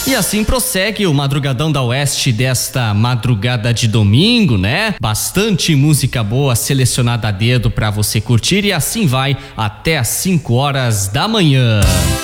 E assim prossegue o Madrugadão da Oeste desta madrugada de domingo, né? Bastante música boa selecionada a dedo pra você curtir e assim vai até às 5 horas da manhã.